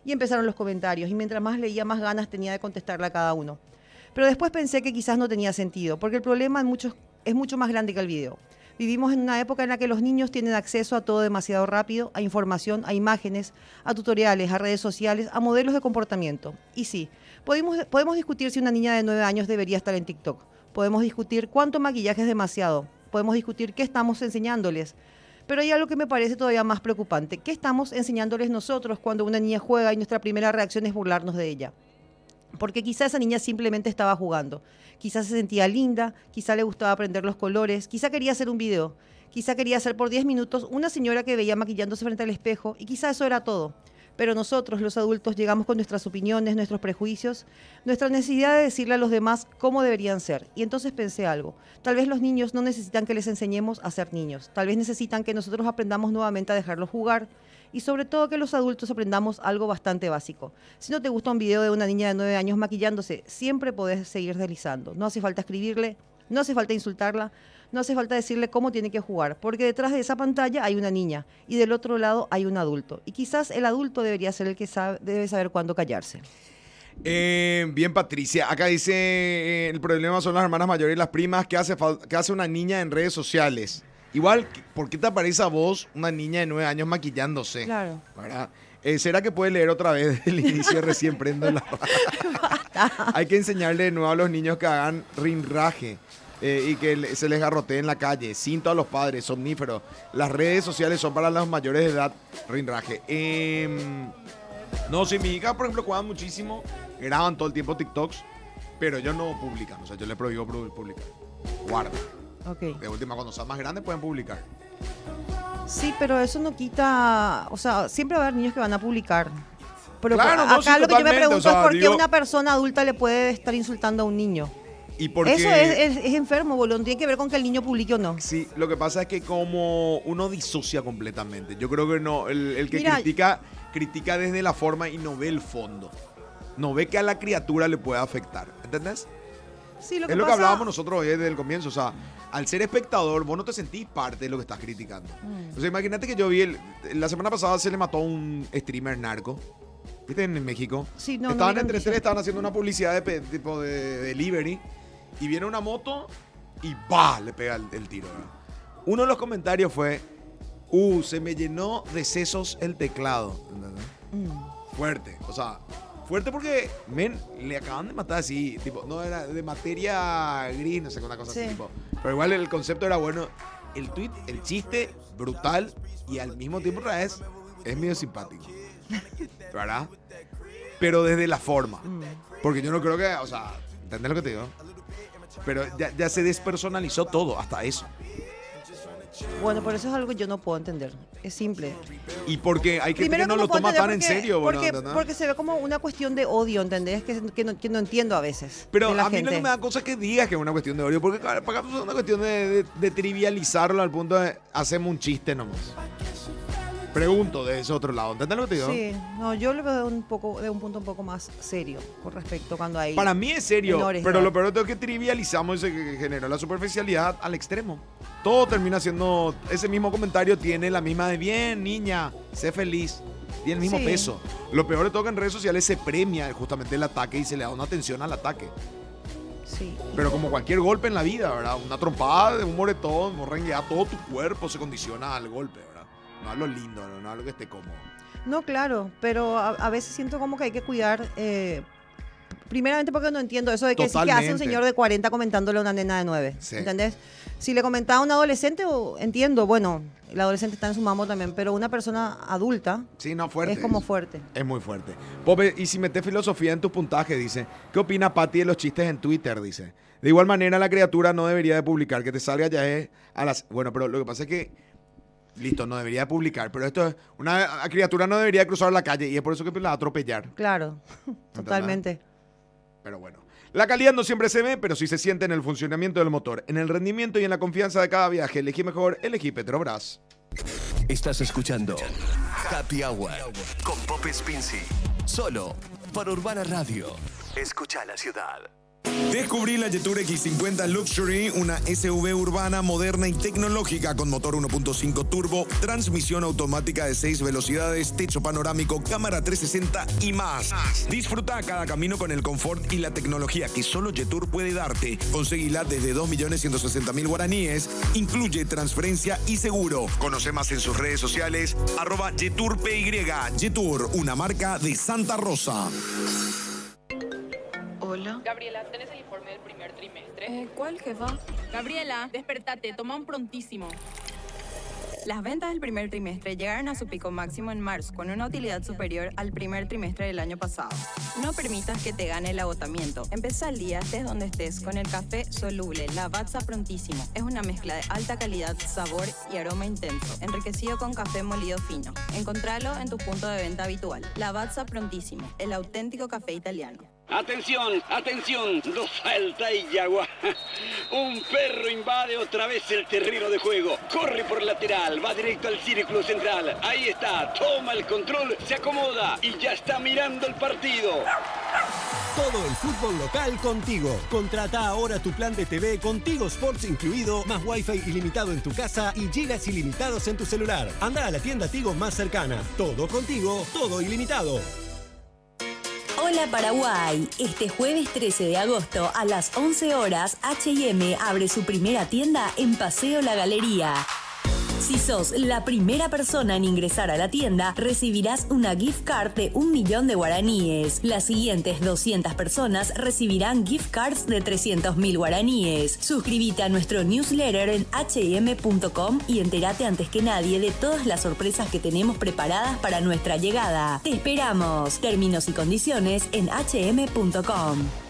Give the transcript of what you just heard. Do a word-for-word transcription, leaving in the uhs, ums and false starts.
Y empezaron los comentarios, y mientras más leía, más ganas tenía de contestarle a cada uno. Pero después pensé que quizás no tenía sentido, porque el problema en muchos, es mucho más grande que el video. Vivimos en una época en la que los niños tienen acceso a todo demasiado rápido, a información, a imágenes, a tutoriales, a redes sociales, a modelos de comportamiento. Y sí, podemos, podemos discutir si una niña de nueve años debería estar en TikTok. Podemos discutir cuánto maquillaje es demasiado. Podemos discutir qué estamos enseñándoles. Pero hay algo que me parece todavía más preocupante. ¿Qué estamos enseñándoles nosotros cuando una niña juega y nuestra primera reacción es burlarnos de ella? Porque quizá esa niña simplemente estaba jugando. Quizá se sentía linda, quizá le gustaba aprender los colores, quizá quería hacer un video, quizá quería hacer por diez minutos una señora que veía maquillándose frente al espejo y quizá eso era todo. Pero nosotros, los adultos, llegamos con nuestras opiniones, nuestros prejuicios, nuestra necesidad de decirle a los demás cómo deberían ser. Y entonces pensé algo. Tal vez los niños no necesitan que les enseñemos a ser niños. Tal vez necesitan que nosotros aprendamos nuevamente a dejarlos jugar. Y sobre todo que los adultos aprendamos algo bastante básico. Si no te gusta un video de una niña de nueve años maquillándose, siempre podés seguir deslizando. No hace falta escribirle, no hace falta insultarla, no hace falta decirle cómo tiene que jugar, porque detrás de esa pantalla hay una niña y del otro lado hay un adulto. Y quizás el adulto debería ser el que sabe, debe saber cuándo callarse. Eh, bien, Patricia. Acá dice, eh, el problema son las hermanas mayores y las primas. ¿Qué hace, qué hace una niña en redes sociales? Igual, ¿por qué te aparece a vos una niña de nueve años maquillándose? Claro. ¿Verdad? Eh, ¿Será que puede leer otra vez el inicio recién prendo la Hay que enseñarle de nuevo a los niños que hagan rinraje eh, y que le, se les garrotee en la calle. Cinto a los padres, somníferos. Las redes sociales son para los mayores de edad, rinraje. Eh, no, si mi hija, por ejemplo, juegan muchísimo, graban todo el tiempo TikToks, pero ellos no publican. O sea, yo les prohíbo publicar. Guarda. Okay. De última, cuando sean más grandes pueden publicar. Sí, pero eso no quita, o sea, siempre va a haber niños que van a publicar. Pero claro, acá no, sí, lo que yo me pregunto, o sea, es por qué digo, una persona adulta le puede estar insultando a un niño. ¿Y por qué? Eso es, es, es enfermo, boludo. No tiene que ver con que el niño publique o no. Sí, lo que pasa es que como uno disocia completamente. Yo creo que no, el, el que Mira, critica, critica desde la forma y no ve el fondo. No ve que a la criatura le puede afectar. ¿Entendés? Sí, lo que es lo pasa... que hablábamos nosotros hoy desde el comienzo. O sea, al ser espectador, vos no te sentís parte de lo que estás criticando. Mm. O sea, imagínate que yo vi, el, la semana pasada se le mató a un streamer narco. ¿Viste? En México. Sí, no, estaban no, entre tres, estaban haciendo una publicidad de tipo de, de delivery. Y viene una moto y ¡bah! Le pega el, el tiro. ¿Verdad? Uno de los comentarios fue, uh, se me llenó de sesos el teclado. Mm. Fuerte. O sea, fuerte porque, men, le acaban de matar así, tipo, no era de materia gris, no sé, una cosa sí. así, tipo. Pero igual el concepto era bueno. El tweet, el chiste, brutal y al mismo tiempo otra vez es medio simpático. ¿Verdad? Pero desde la forma. Mm. Porque yo no creo que, o sea, ¿entendés lo que te digo? Pero ya, ya se despersonalizó todo, hasta eso. Bueno, por eso es algo que yo no puedo entender. Es simple. Y porque hay gente que no lo toma tan en serio. Porque, bueno, porque se ve como una cuestión de odio, ¿entendés? Que, que, no, que no entiendo a veces. Pero a mí gente. no me da cosa que digas que es una cuestión de odio. Porque para acá es una cuestión de, de, de trivializarlo al punto de hacemos un chiste nomás. Pregunto de ese otro lado, ¿entendés lo que te digo? Sí, no, yo lo veo de un, poco, de un punto un poco más serio con respecto cuando hay... Para mí es serio, pero ¿no? Lo peor es que trivializamos y que generó la superficialidad al extremo. Todo termina siendo, ese mismo comentario tiene la misma de bien, niña, sé feliz, tiene el mismo sí. peso. Lo peor de todo que en redes sociales se premia justamente el ataque y se le da una atención al ataque. Sí. Pero como cualquier golpe en la vida, ¿verdad? Una trompada, un moretón, un renguear, todo tu cuerpo se condiciona al golpe, ¿verdad? No a lo lindo, no, no a lo que esté cómodo. No, claro, pero a, a veces siento como que hay que cuidar, eh, primeramente porque no entiendo eso de que, sí, que hace un señor de cuarenta comentándole a una nena de nueve, sí. ¿Entendés? Si le comentaba a un adolescente, entiendo, bueno, el adolescente está en su mambo también, pero una persona adulta sí, no, fuerte, es como fuerte. Es muy fuerte. Pope, y si metes filosofía en tu puntaje, dice, ¿qué opina Pati de los chistes en Twitter? Dice, de igual manera la criatura no debería de publicar, que te salga ya es a las... Bueno, pero lo que pasa es que listo, no debería publicar, pero esto es una criatura no debería cruzar la calle y es por eso que la va a atropellar. Claro, totalmente. Pero bueno, la calidad no siempre se ve, pero sí se siente en el funcionamiento del motor, en el rendimiento y en la confianza de cada viaje. Elegí mejor, elegí Petrobras. Estás escuchando Happy Hour con Pope Spincy, solo por Urbana Radio. Escucha la ciudad. Descubrí la Jetour equis cincuenta Luxury, una S U V urbana, moderna y tecnológica con motor uno punto cinco turbo, transmisión automática de seis velocidades, techo panorámico, cámara trescientos sesenta y más. Disfruta cada camino con el confort y la tecnología que solo Jetour puede darte. Conseguila desde dos millones ciento sesenta mil guaraníes. Incluye transferencia y seguro. Conoce más en sus redes sociales, arroba Jetour P Y. Jetour, una marca de Santa Rosa. Hola. Gabriela, ¿tenés el informe del primer trimestre? Eh, ¿Cuál, jefa? Gabriela, despertate, toma un prontísimo. Las ventas del primer trimestre llegaron a su pico máximo en marzo, con una utilidad superior al primer trimestre del año pasado. No permitas que te gane el agotamiento. Empezá el día, estés donde estés, con el café soluble Lavazza Prontísimo. Es una mezcla de alta calidad, sabor y aroma intenso, enriquecido con café molido fino. Encontralo en tu punto de venta habitual. Lavazza Prontísimo, el auténtico café italiano. Atención, atención, dos Salta y Yagua. Un perro invade otra vez el terreno de juego. Corre por lateral, va directo al círculo central. Ahí está, toma el control, se acomoda y ya está mirando el partido. Todo el fútbol local contigo. Contrata ahora tu plan de T V con Tigo Sports incluido, más wifi ilimitado en tu casa y gigas ilimitados en tu celular. Anda a la tienda Tigo más cercana. Todo contigo, todo ilimitado. Hola Paraguay, este jueves trece de agosto a las once horas H y M abre su primera tienda en Paseo La Galería. Si sos la primera persona en ingresar a la tienda, recibirás una gift card de un millón de guaraníes. Las siguientes doscientas personas recibirán gift cards de trescientos mil guaraníes. Suscríbete a nuestro newsletter en h y m punto com y entérate antes que nadie de todas las sorpresas que tenemos preparadas para nuestra llegada. ¡Te esperamos! Términos y condiciones en h y m punto com.